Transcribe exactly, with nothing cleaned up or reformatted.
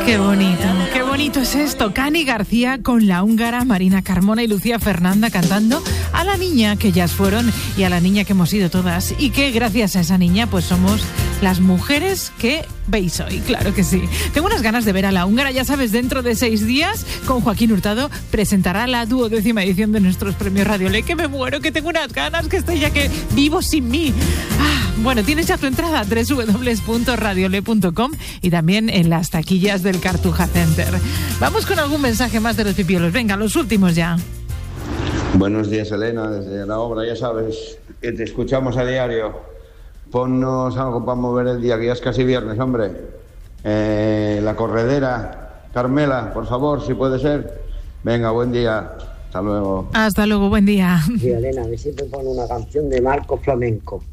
Qué bonito, qué bonito es esto. Cani García con la húngara Marina Carmona y Lucía Fernanda cantando a la niña que ellas fueron y a la niña que hemos sido todas, y que gracias a esa niña pues somos las mujeres que veis hoy, claro que sí. Tengo unas ganas de ver a la húngara, ya sabes, dentro de seis días con Joaquín Hurtado presentará la duodécima edición de nuestros premios Radiolé, que me muero, que tengo unas ganas, que estoy ya que vivo sin mí. Ah, bueno, tienes ya tu entrada a doble u doble u doble u punto radiolé punto com y también en las taquillas del Cartuja Center. Vamos con algún mensaje más de los pipiolos. Venga, los últimos ya. Buenos días, Elena, desde la obra, ya sabes, que te escuchamos a diario. Ponnos algo para mover el día, que ya es casi viernes, hombre. Eh, la corredera, Carmela, por favor, si puede ser. Venga, buen día. Hasta luego. Hasta luego, buen día. Sí, Elena, a ver si te pone una canción de Marco Flamenco.